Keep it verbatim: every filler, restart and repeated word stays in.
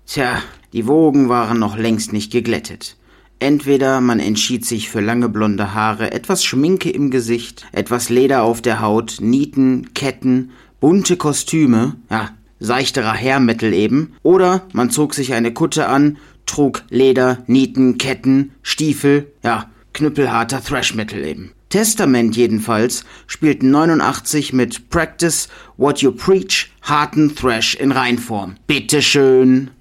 Tja, die Wogen waren noch längst nicht geglättet. Entweder man entschied sich für lange blonde Haare, etwas Schminke im Gesicht, etwas Leder auf der Haut, Nieten, Ketten, bunte Kostüme, ja, seichterer Hair-Metal eben, oder man zog sich eine Kutte an, trug Leder, Nieten, Ketten, Stiefel, ja, knüppelharter Thrash-Metal eben. Testament jedenfalls spielten neunundachtzig mit Practice What You Preach harten Thrash in Reinform. Bitteschön.